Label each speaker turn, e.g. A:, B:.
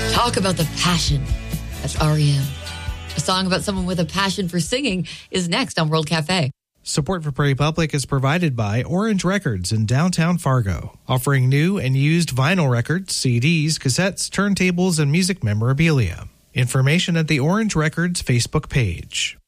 A: Talk about the passion. That's REM. A song about someone with a passion for singing is next on World Cafe.
B: Support for Prairie Public is provided by Orange Records in downtown Fargo, offering new and used vinyl records, CDs, cassettes, turntables, and music memorabilia. Information at the Orange Records Facebook page.